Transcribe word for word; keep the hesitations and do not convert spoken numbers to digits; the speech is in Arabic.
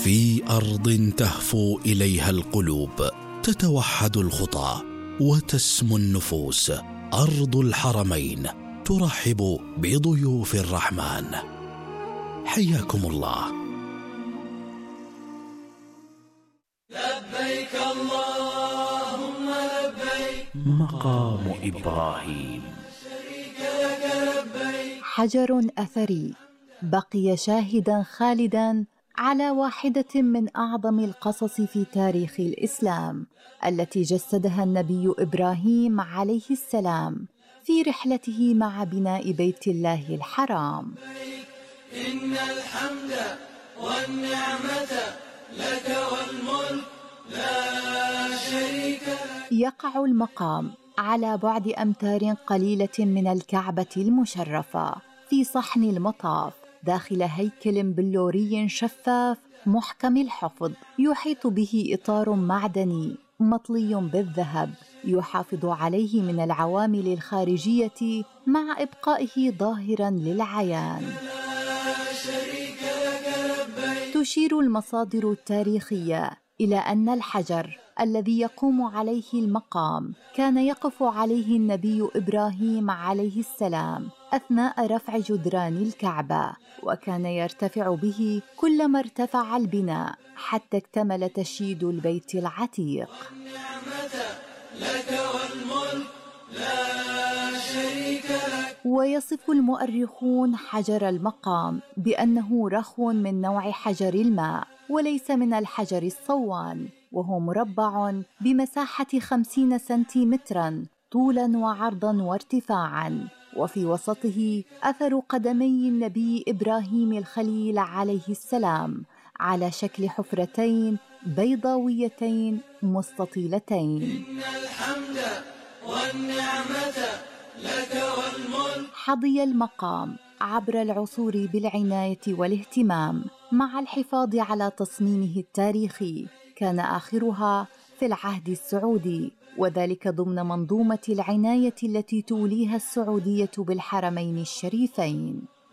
في أرض تهفو إليها القلوب، تتوحد الخطى وتسمو النفوس. أرض الحرمين ترحب بضيوف الرحمن. حياكم الله. لبيك اللهم لبيك. مقام إبراهيم. حجر أثري بقي شاهداً خالداً على واحدة من أعظم القصص في تاريخ الإسلام، التي جسدها النبي إبراهيم عليه السلام في رحلته مع بناء بيت الله الحرام. إن الحمد والنعمة لك والملك لا شريك لك. يقع المقام على بعد أمتار قليلة من الكعبة المشرفة في صحن المطاف، داخل هيكل بلوري شفاف محكم الحفظ، يحيط به إطار معدني مطلي بالذهب يحافظ عليه من العوامل الخارجية مع إبقائه ظاهراً للعيان. تشير المصادر التاريخية إلى أن الحجر الذي يقوم عليه المقام كان يقف عليه النبي إبراهيم عليه السلام أثناء رفع جدران الكعبة، وكان يرتفع به كلما ارتفع البناء حتى اكتمل تشييد البيت العتيق. لك والملك لا شريك لك. ويصف المؤرخون حجر المقام بأنه رخو من نوع حجر الماء وليس من الحجر الصوان، وهو مربع بمساحة خمسين سنتيمتراً طولاً وعرضاً وارتفاعاً، وفي وسطه أثر قدمي النبي إبراهيم الخليل عليه السلام على شكل حفرتين بيضاويتين مستطيلتين. إن الحمد والنعمة لك والملك. حظي المقام عبر العصور بالعناية والاهتمام مع الحفاظ على تصميمه التاريخي، كان آخرها في العهد السعودي، وذلك ضمن منظومة العناية التي توليها السعودية بالحرمين الشريفين.